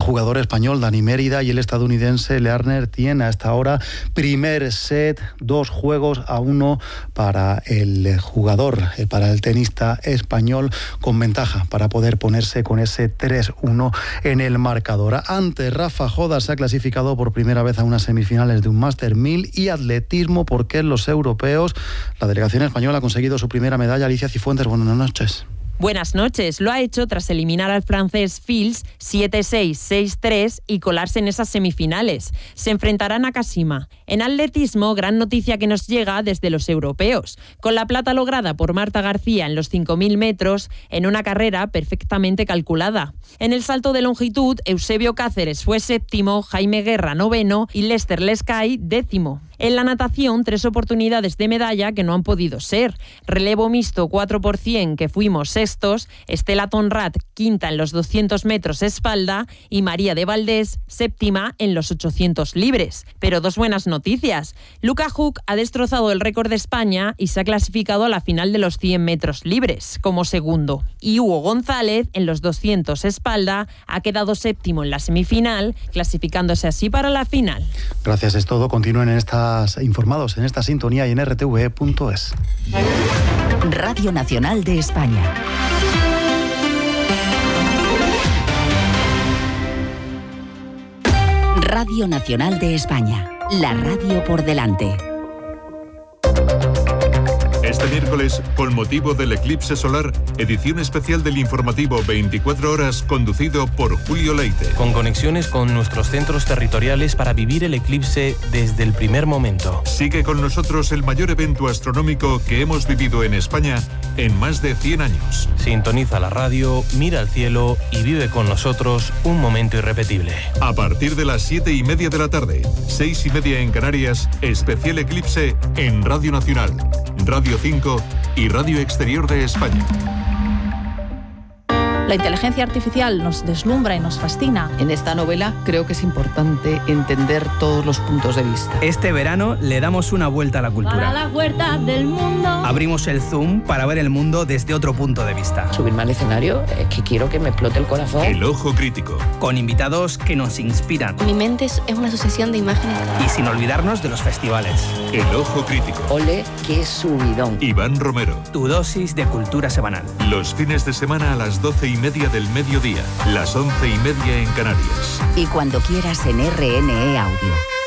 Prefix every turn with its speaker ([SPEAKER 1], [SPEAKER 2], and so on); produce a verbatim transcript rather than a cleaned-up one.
[SPEAKER 1] jugador español Dani Mérida y el estadounidense Lerner tienen a esta hora primer set, dos juegos a uno para el jugador, para el tenista español, con ventaja para poder ponerse con ese tres uno en el marcador. Antes, Rafa Joda se ha clasificado por primera vez a unas semifinales de un Master mil y atletismo, porque en los europeos la delegación española ha conseguido su primera medalla. Alicia Cifuentes, buenas noches.
[SPEAKER 2] Buenas noches. Lo ha hecho tras eliminar al francés Fils siete seis, seis tres y colarse en esas semifinales. Se enfrentarán a Kashima. En atletismo, gran noticia que nos llega desde los europeos, con la plata lograda por Marta García en los cinco mil metros, en una carrera perfectamente calculada. En el salto de longitud, Eusebio Cáceres fue séptimo, Jaime Guerra noveno y Lester Lescay décimo. En la natación, tres oportunidades de medalla que no han podido ser. Relevo mixto cuatro por cien, que fuimos sextos, Estela Tonrat quinta en los doscientos metros espalda y María de Valdés séptima en los ochocientos libres. Pero dos buenas noticias. Luca Huck ha destrozado el récord de España y se ha clasificado a la final de los cien metros libres como segundo. Y Hugo González en los doscientos espalda ha quedado séptimo en la semifinal, clasificándose así para la final.
[SPEAKER 1] Gracias, es todo. Continúen en esta informados en esta sintonía y en r t v punto es.
[SPEAKER 3] Radio Nacional de España. Radio Nacional de España. La radio por delante.
[SPEAKER 4] Este miércoles, con motivo del eclipse solar, edición especial del informativo veinticuatro horas, conducido por Julio Leite.
[SPEAKER 5] Con conexiones con nuestros centros territoriales para vivir el eclipse desde el primer momento.
[SPEAKER 4] Sigue con nosotros el mayor evento astronómico que hemos vivido en España en más de cien años.
[SPEAKER 5] Sintoniza la radio, mira al cielo y vive con nosotros un momento irrepetible.
[SPEAKER 4] A partir de las siete y media de la tarde, seis y media en Canarias, especial eclipse en Radio Nacional, Radio cinco y Radio Exterior de España.
[SPEAKER 6] La inteligencia artificial nos deslumbra y nos fascina.
[SPEAKER 7] En esta novela creo que es importante entender todos los puntos de vista.
[SPEAKER 8] Este verano le damos una vuelta a la cultura.
[SPEAKER 9] Para la huerta del mundo.
[SPEAKER 8] Abrimos el zoom para ver el mundo desde otro punto de vista.
[SPEAKER 7] Subirme al escenario es que quiero que me explote el corazón.
[SPEAKER 4] El ojo crítico.
[SPEAKER 8] Con invitados que nos inspiran.
[SPEAKER 10] Mi mente es una sucesión de imágenes.
[SPEAKER 8] Y sin olvidarnos de los festivales.
[SPEAKER 4] El ojo crítico.
[SPEAKER 7] Ole, qué subidón.
[SPEAKER 4] Iván Romero.
[SPEAKER 8] Tu dosis de cultura semanal.
[SPEAKER 4] Los fines de semana a las doce y media del mediodía, las once y media en Canarias.
[SPEAKER 3] Y cuando quieras en R N E Audio.